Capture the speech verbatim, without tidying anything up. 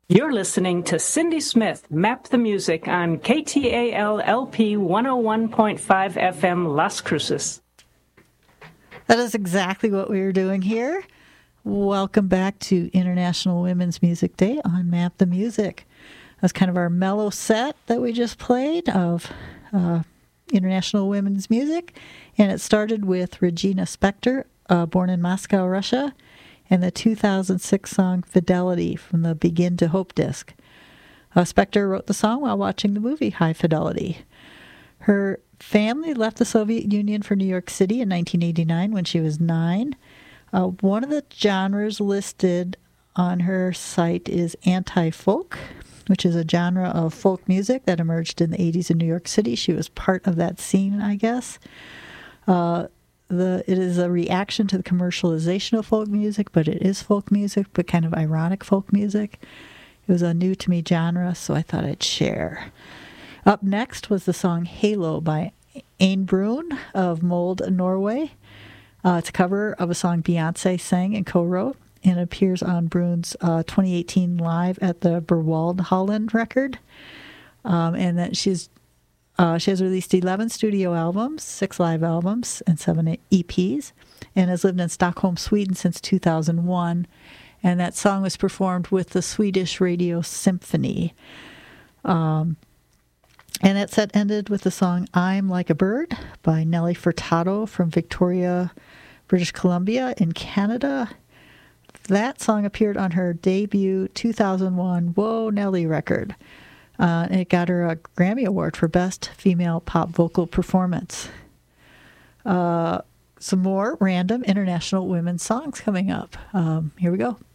You're listening to Cindy Smith, Map the Music, on K T A L L P one oh one point five F M Las Cruces. That is exactly what we were doing here. Welcome back to International Women's Music Day on Map the Music. That's kind of our mellow set that we just played of uh, International Women's Music. And it started with Regina Spektor, uh, born in Moscow, Russia, and the two thousand six song Fidelity from the Begin to Hope disc. Uh, Spektor wrote the song while watching the movie High Fidelity. Her family left the Soviet Union for New York City in nineteen eighty-nine when she was nine. Uh, one of the genres listed on her site is anti-folk, which is a genre of folk music that emerged in the eighties in New York City. She was part of that scene, I guess. Uh, The, it is a reaction to the commercialization of folk music, but it is folk music, but kind of ironic folk music. It was a new to me genre, so I thought I'd share. Up next was the song Halo by Ane Brun of Mold, Norway. Uh, it's a cover of a song Beyonce sang and co-wrote, and it appears on Brun's uh, twenty eighteen Live at the Berwald Holland record. Um, and that she's Uh, she has released eleven studio albums, six live albums, and seven E Ps, and has lived in Stockholm, Sweden since two thousand one. And that song was performed with the Swedish Radio Symphony. Um, and that set ended with the song I'm Like a Bird by Nelly Furtado from Victoria, British Columbia in Canada. That song appeared on her debut two thousand one Whoa Nelly record. Uh, and it got her a Grammy Award for Best Female Pop Vocal Performance. Uh, some more random international women's songs coming up. Um, here we go.